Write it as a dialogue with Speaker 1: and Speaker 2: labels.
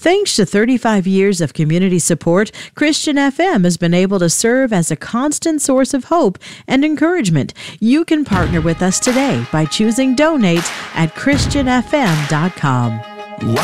Speaker 1: Thanks to 35 years of community support, Christian FM has been able to serve as a constant source of hope and encouragement. You can partner with us today by choosing Donate at ChristianFM.com.